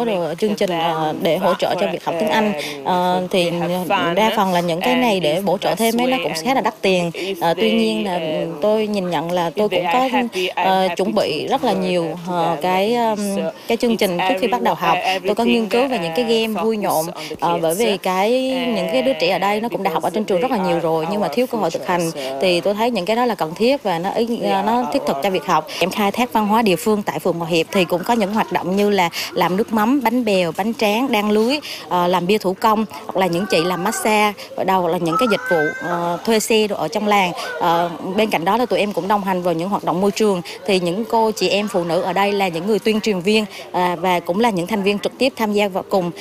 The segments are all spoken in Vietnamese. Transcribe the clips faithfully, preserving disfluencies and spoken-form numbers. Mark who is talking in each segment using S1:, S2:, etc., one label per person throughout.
S1: số đồ chương trình để hỗ trợ cho việc học tiếng Anh. Uh, thì đa phần là những cái này để bổ trợ thêm ấy nó cũng khá là đắt tiền. Uh, tuy nhiên là tôi nhìn nhận là tôi cũng có uh, chuẩn bị rất là nhiều uh, cái um, cái chương trình trước khi bắt đầu học. Tôi có nghiên cứu về những cái game vui nhộn, uh, bởi vì cái những cái đứa trẻ ở đây nó cũng đã học ở trên trường rất là nhiều rồi, nhưng mà thiếu cơ hội thực hành thì tôi thấy những cái đó là cần thiết và nó ý, nó thiết thực cho việc học. Em khai thác văn hóa địa phương tại phường Hòa Hiệp thì cũng có những hoạt động như là làm nước mắm, bánh bèo, bánh tráng, đan lưới, uh, làm bia thủ công, hoặc là những chị làm massage, ở đâu là những cái dịch vụ uh, thuê xe ở trong làng. Uh, bên cạnh đó là tụi em cũng đồng hành vào những hoạt động môi trường, thì những cô chị em phụ nữ ở đây là những người tuyên truyền viên uh, và cũng là những thành viên trực tiếp tham gia vào cùng.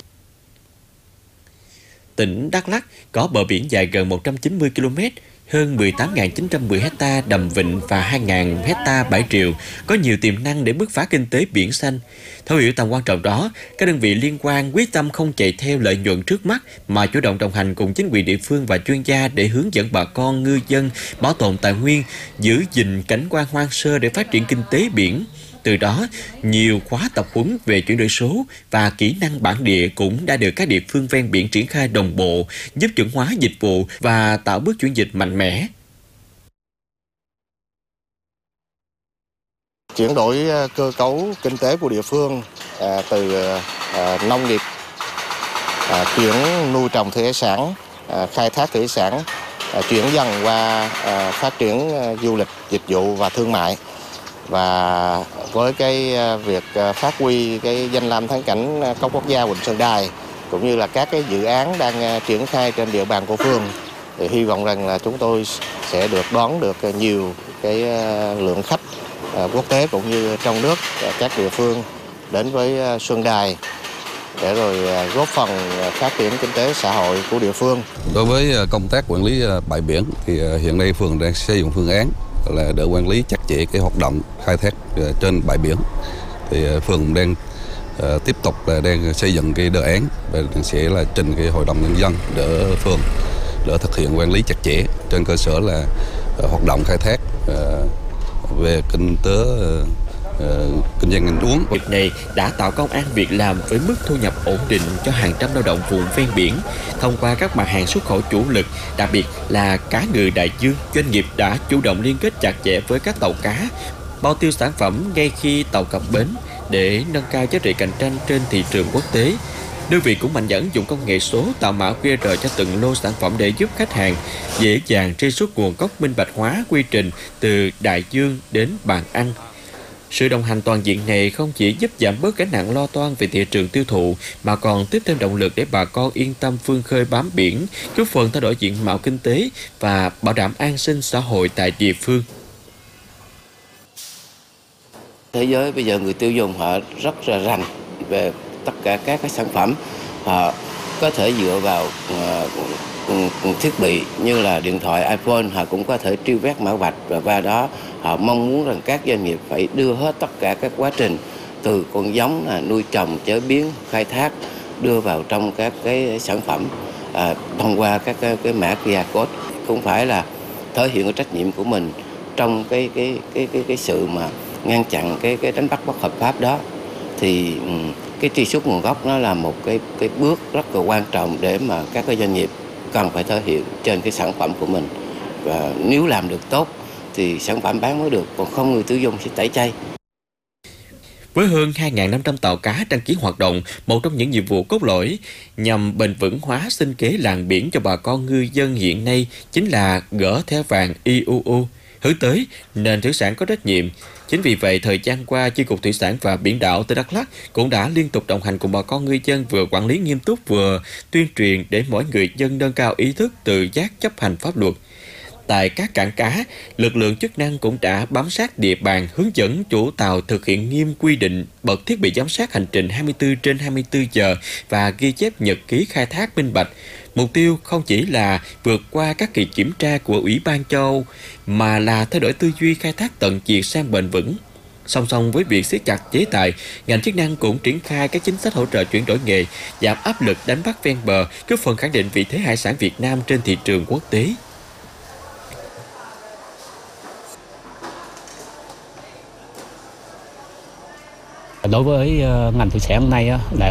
S2: Tỉnh Đắk Lắk có bờ biển dài gần một trăm chín mươi ki lô mét, hơn mười tám nghìn chín trăm mười héc-ta đầm vịnh và hai nghìn héc-ta bãi triều, có nhiều tiềm năng để bứt phá kinh tế biển xanh. Thấu hiểu tầm quan trọng đó, các đơn vị liên quan quyết tâm không chạy theo lợi nhuận trước mắt mà chủ động đồng hành cùng chính quyền địa phương và chuyên gia để hướng dẫn bà con ngư dân bảo tồn tài nguyên, giữ gìn cảnh quan hoang sơ để phát triển kinh tế biển. Từ đó, nhiều khóa tập huấn về chuyển đổi số và kỹ năng bản địa cũng đã được các địa phương ven biển triển khai đồng bộ, giúp chuẩn hóa dịch vụ và tạo bước chuyển dịch mạnh mẽ.
S3: Chuyển đổi cơ cấu kinh tế của địa phương à, từ à, nông nghiệp à, chuyển nuôi trồng thủy sản, à, khai thác thủy sản, à, chuyển dần qua à, phát triển à, du lịch, dịch vụ và thương mại. Và với cái việc phát huy cái danh lam thắng cảnh cốc quốc gia Vịnh Xuân Đài cũng như là các cái dự án đang triển khai trên địa bàn của phường, thì hy vọng rằng là chúng tôi sẽ được đón được nhiều cái lượng khách quốc tế cũng như trong nước, các địa phương đến với Xuân Đài để rồi góp phần phát triển kinh tế xã hội của địa phương.
S4: Đối với công tác quản lý bãi biển thì hiện nay phường đang xây dựng phương án là để quản lý chặt chẽ cái hoạt động khai thác trên bãi biển. Thì phường đang uh, tiếp tục là đang xây dựng cái đề án và sẽ là trình cái hội đồng nhân dân để phường để thực hiện quản lý chặt chẽ trên cơ sở là uh, hoạt động khai thác uh, về kinh tế uh, uh, kinh doanh ngành uống.
S2: Việc này đã tạo công ăn việc làm với mức thu nhập ổn định cho hàng trăm lao động vùng ven biển thông qua các mặt hàng xuất khẩu chủ lực, đặc biệt là cá ngừ đại dương. Doanh nghiệp đã chủ động liên kết chặt chẽ với các tàu cá, bao tiêu sản phẩm ngay khi tàu cập bến để nâng cao giá trị cạnh tranh trên thị trường quốc tế. Đơn vị cũng mạnh dạn ứng dụng công nghệ số tạo mã quy rờ cho từng lô sản phẩm để giúp khách hàng dễ dàng truy xuất nguồn gốc, minh bạch hóa quy trình từ đại dương đến bàn ăn. Sự đồng hành toàn diện này không chỉ giúp giảm bớt gánh nặng lo toan về thị trường tiêu thụ mà còn tiếp thêm động lực để bà con yên tâm vươn khơi bám biển, góp phần thay đổi diện mạo kinh tế và bảo đảm an sinh xã hội tại địa phương.
S5: Thế giới bây giờ người tiêu dùng họ rất là rành về tất cả các cái sản phẩm, họ có thể dựa vào uh, thiết bị như là điện thoại iPhone, họ cũng có thể truy quét mã vạch, và qua đó họ mong muốn rằng các doanh nghiệp phải đưa hết tất cả các quá trình từ con giống là nuôi trồng, chế biến, khai thác đưa vào trong các cái sản phẩm à, thông qua các cái, cái mã quy rờ code. Cũng phải là thể hiện cái trách nhiệm của mình trong cái cái cái cái cái sự mà ngăn chặn cái cái đánh bắt bất hợp pháp đó. Thì cái truy xuất nguồn gốc nó là một cái cái bước rất là quan trọng để mà các cái doanh nghiệp cần phải thể hiện trên cái sản phẩm của mình, và nếu làm được tốt thì sản phẩm bán mới được, còn không người tiêu dùng sẽ tẩy chay.
S2: Với hơn hai nghìn năm trăm tàu cá đăng ký hoạt động, một trong những nhiệm vụ cốt lõi nhằm bền vững hóa sinh kế làng biển cho bà con ngư dân hiện nay chính là gỡ thẻ vàng i u u, hướng tới nền thủy sản có trách nhiệm. Chính vì vậy, thời gian qua, Chi cục Thủy sản và Biển đảo tỉnh Đắk Lắk cũng đã liên tục đồng hành cùng bà con ngư dân, vừa quản lý nghiêm túc vừa tuyên truyền để mỗi người dân nâng cao ý thức tự giác chấp hành pháp luật. Tại các cảng cá, lực lượng chức năng cũng đã bám sát địa bàn, hướng dẫn chủ tàu thực hiện nghiêm quy định, bật thiết bị giám sát hành trình hai mươi tư trên hai mươi tư giờ và ghi chép nhật ký khai thác minh bạch. Mục tiêu không chỉ là vượt qua các kỳ kiểm tra của Ủy ban châu Âu, mà là thay đổi tư duy khai thác tận diệt sang bền vững. Song song với việc siết chặt chế tài, ngành chức năng cũng triển khai các chính sách hỗ trợ chuyển đổi nghề, giảm áp lực đánh bắt ven bờ, góp phần khẳng định vị thế hải sản Việt Nam trên thị trường quốc tế.
S6: Đối với ngành thủy sản hôm nay là